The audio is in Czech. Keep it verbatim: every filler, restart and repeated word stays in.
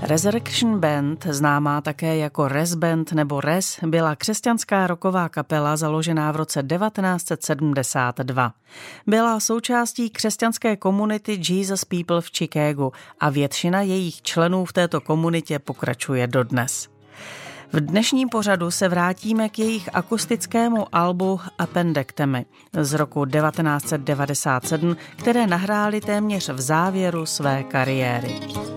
Resurrection Band, známá také jako Res Band nebo Res, byla křesťanská rocková kapela založená v roce devatenáct set sedmdesát dva. Byla součástí křesťanské komunity Jesus People v Chicagu a většina jejich členů v této komunitě pokračuje dodnes. V dnešním pořadu se vrátíme k jejich akustickému albu Appendectomy z roku devatenáct set devadesát sedm, které nahráli téměř v závěru své kariéry.